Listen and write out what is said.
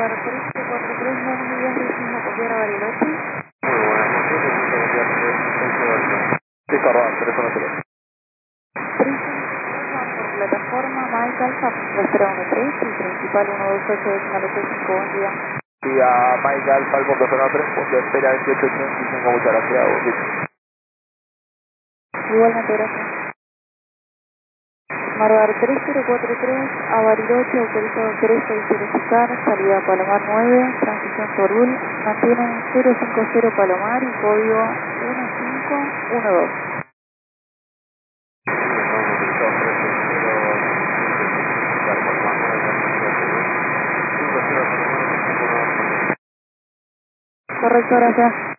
Marbar 343, buenos días, dirigimos a copiar a Bariloche. Muy buenas noches, necesito copiar Listo, arroba, teléfono 3. Por plataforma Mike Alfa 313 y principal 128 decimal 85, buen día. Y a Mike Alfa, al punto 03, punto de espera 2885, muchas gracias. Buen día. Igualmente, gracias. Marbar 3043, a Bariloche, autorizado 360 verificar, salida Palomar 9, transición Sorul, mantienen 050 Palomar y código 1512. Correcto, gracias.